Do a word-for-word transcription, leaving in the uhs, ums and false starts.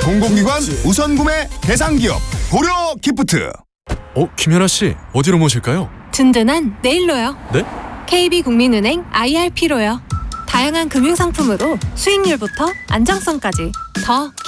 공공기관 우선 구매 대상 기업 고려 기프트. 어, 김연아 씨, 어디로 모실까요? 든든한 내일로요. 네? 케이비국민은행 아이알피로요. 다양한 금융상품으로 수익률부터 안정성까지 더